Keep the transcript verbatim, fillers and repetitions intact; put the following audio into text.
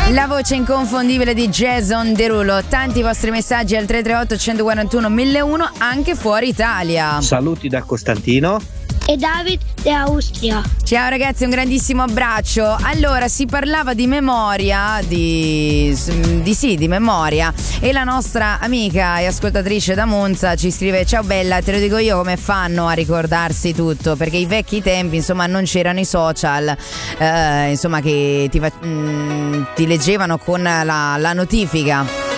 La voce inconfondibile di Jason Derulo. Tanti vostri messaggi al tre tre otto uno quattro uno mille uno anche fuori Italia. Saluti da Costantino e David di Austria. Ciao ragazzi, un grandissimo abbraccio. Allora, si parlava di memoria, di, di sì, di memoria, e la nostra amica e ascoltatrice da Monza ci scrive: ciao bella, te lo dico io come fanno a ricordarsi tutto, perché i vecchi tempi, insomma, non c'erano i social, eh, insomma, che ti, mh, ti leggevano con la, la notifica.